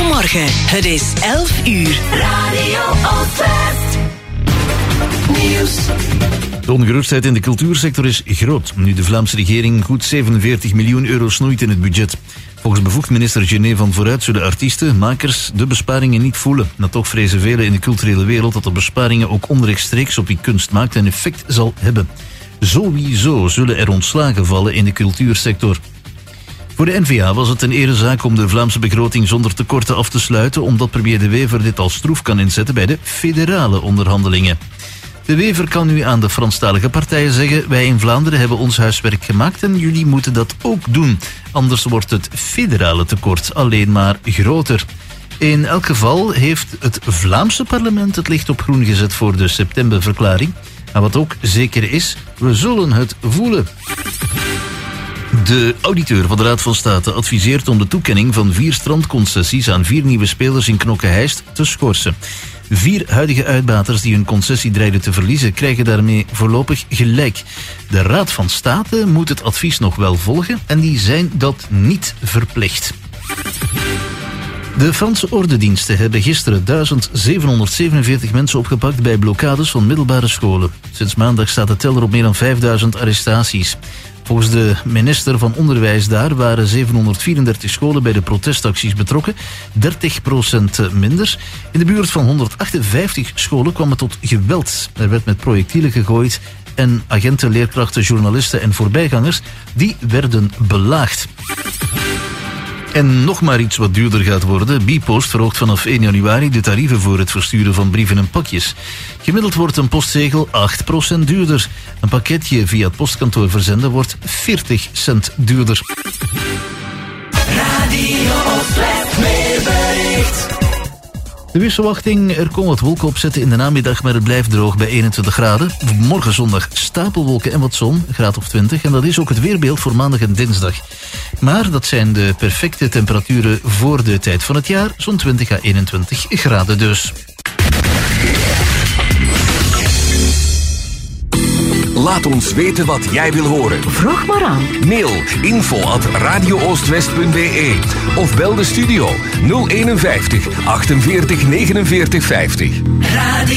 Goedemorgen, het is 11 uur. Radio Oostwest. Nieuws. De ongerustheid in de cultuursector is groot, nu de Vlaamse regering goed 47 miljoen euro snoeit in het budget. Volgens bevoegd minister Gené van Vooruit zullen artiesten, makers de besparingen niet voelen. Maar toch vrezen velen in de culturele wereld dat de besparingen ook onrechtstreeks op wie kunst maakt een effect zal hebben. Sowieso zullen er ontslagen vallen in de cultuursector. Voor de N-VA was het een erezaak om de Vlaamse begroting zonder tekorten af te sluiten, omdat premier De Wever dit als troef kan inzetten bij de federale onderhandelingen. De Wever kan nu aan de Franstalige partijen zeggen: wij in Vlaanderen hebben ons huiswerk gemaakt en jullie moeten dat ook doen. Anders wordt het federale tekort alleen maar groter. In elk geval heeft het Vlaamse parlement het licht op groen gezet voor de septemberverklaring. En wat ook zeker is, we zullen het voelen. De auditeur van de Raad van State adviseert om de toekenning van 4 strandconcessies aan 4 nieuwe spelers in Knokke-Heist te schorsen. 4 huidige uitbaters die hun concessie dreigden te verliezen, krijgen daarmee voorlopig gelijk. De Raad van State moet het advies nog wel volgen en die zijn dat niet verplicht. De Franse ordendiensten hebben gisteren 1747 mensen opgepakt bij blokkades van middelbare scholen. Sinds maandag staat de teller op meer dan 5000 arrestaties. Volgens de minister van Onderwijs daar waren 734 scholen bij de protestacties betrokken, 30% minder. In de buurt van 158 scholen kwam het tot geweld. Er werd met projectielen gegooid en agenten, leerkrachten, journalisten en voorbijgangers die werden belaagd. En nog maar iets wat duurder gaat worden. Bpost verhoogt vanaf 1 januari de tarieven voor het versturen van brieven en pakjes. Gemiddeld wordt een postzegel 8% duurder. Een pakketje via het postkantoor verzenden wordt 40 cent duurder. Radio Oostwest weerbericht. De weersverwachting: er komen wat wolken opzetten in de namiddag, maar het blijft droog bij 21 graden. Morgen zondag stapelwolken en wat zon, graad of 20. En dat is ook het weerbeeld voor maandag en dinsdag. Maar dat zijn de perfecte temperaturen voor de tijd van het jaar, zo'n 20 à 21 graden dus. Laat ons weten wat jij wil horen. Vroeg maar aan. Mail info@radiooostwest.be of bel de studio 051 48 49 50. Radio